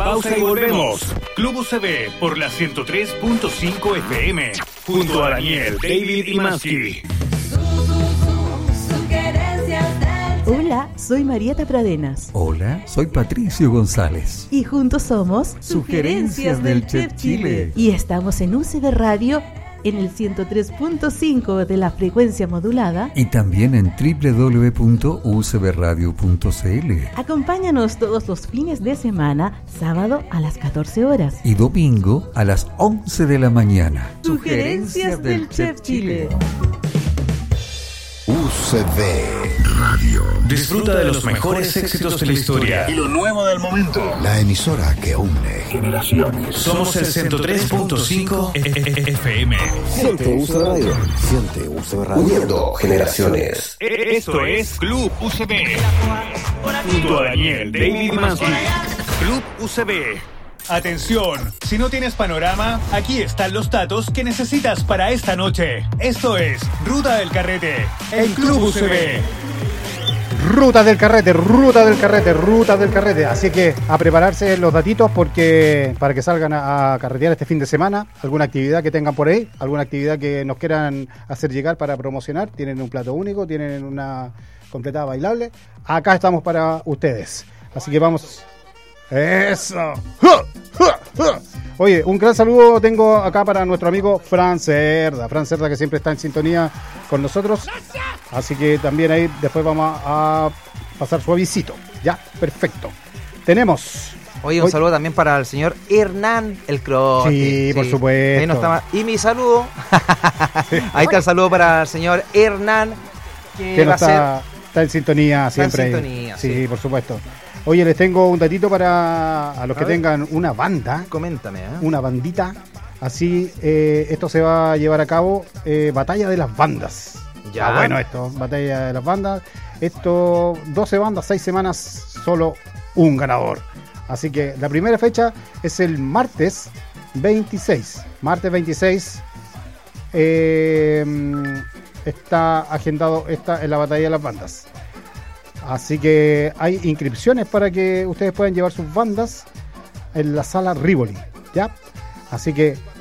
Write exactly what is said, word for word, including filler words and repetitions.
pausa y volvemos. Club U C B por la ciento tres punto cinco F M. Junto a Daniel, David y Mansky. Hola, soy Marieta Pradenas. Hola, soy Patricio González. Y juntos somos Sugerencias del Chef Chile. Y estamos en U C B Radio en el ciento tres punto cinco de la frecuencia modulada. Y también en doble u doble u doble u punto u c b radio punto c l. Acompáñanos todos los fines de semana, sábado a las catorce horas. Y domingo a las once de la mañana. Sugerencias del Chef Chile. U C B Radio. Disfruta de los mejores éxitos de la historia y lo nuevo del momento. La emisora que une generaciones. Somos el ciento tres punto cinco F M. Siente U C B Radio. Siente U C B Radio. Uniendo generaciones. Esto es Club U C B. Junto a Daniel, David y Mansky. Club U C B. Atención, si no tienes panorama, aquí están los datos que necesitas para esta noche. Esto es Ruta del Carrete, en Club U C B. Ruta del carrete, ruta del carrete, ruta del carrete. Así que a prepararse los datitos porque para que salgan a, a carretear este fin de semana. Alguna actividad que tengan por ahí, alguna actividad que nos quieran hacer llegar para promocionar. Tienen un plato único, tienen una completada bailable. Acá estamos para ustedes. Así que vamos... ¡Eso! Oye, un gran saludo tengo acá para nuestro amigo Fran Cerda. Fran Cerda, que siempre está en sintonía con nosotros. Así que también ahí después vamos a pasar su avisito. Ya, perfecto. Tenemos... Oye, un Hoy... saludo también para el señor Hernán el Crote. Sí, sí, por supuesto. Ahí no está más. Y mi saludo. Ahí está el saludo para el señor Hernán. Que, que no va está, a ser... está en sintonía está siempre. En sintonía, sí, sí, por supuesto. Oye, les tengo un datito para a los a que ver. tengan una banda. Coméntame, ¿eh? Una bandita. Así, eh, esto se va a llevar a cabo, eh, Batalla de las Bandas. Ya. Ah, bueno, esto, Batalla de las Bandas. Esto, doce bandas, seis semanas, solo un ganador. Así que la primera fecha es el martes veintiséis. Martes veintiséis eh, está agendado esta en la Batalla de las Bandas. Así que hay inscripciones para que ustedes puedan llevar sus bandas en la sala Rivoli, ¿ya? Así que